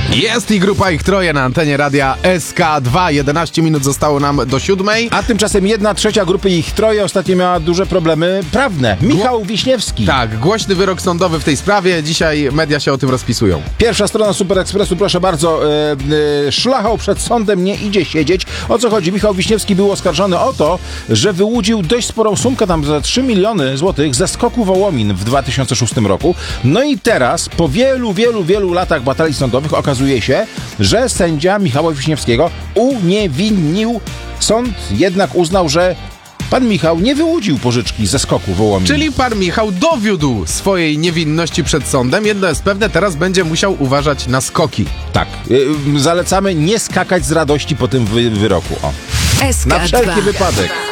Jest i grupa ich troje na antenie radia SK2. 11 minut zostało nam do 7. A tymczasem 1/3 grupy ich troje ostatnio miała duże problemy prawne. Michał Wiśniewski. Tak, głośny wyrok sądowy w tej sprawie. Dzisiaj media się o tym rozpisują. Pierwsza strona Super Expressu, proszę bardzo. Szlachał przed sądem nie idzie siedzieć. O co chodzi? Michał Wiśniewski był oskarżony o to, że wyłudził dość sporą sumkę, tam za 3 miliony złotych, ze SKOK-u Wołomin w 2006 roku. No i teraz, po wielu latach batalii sądowych, okazuje się, że sędzia Michała Wiśniewskiego uniewinnił. Sąd jednak uznał, że pan Michał nie wyłudził pożyczki ze SKOK-u Wołomin. Czyli pan Michał dowiódł swojej niewinności przed sądem. Jedno jest pewne, teraz będzie musiał uważać na skoki. Tak. Zalecamy nie skakać z radości po tym wyroku. O. SK2. Na wszelki wypadek.